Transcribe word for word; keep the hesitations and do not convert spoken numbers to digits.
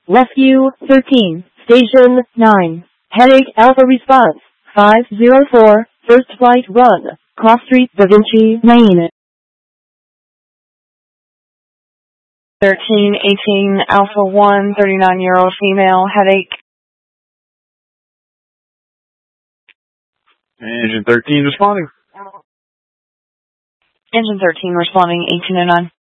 Rescue thirteen, Station nine. Headache Alpha response five zero four, first flight run, Cross Street, Da Vinci, Maine. thirteen eighteen Alpha one, thirty-nine-year-old female, headache. Engine thirteen responding. Engine thirteen responding, eighteen oh nine.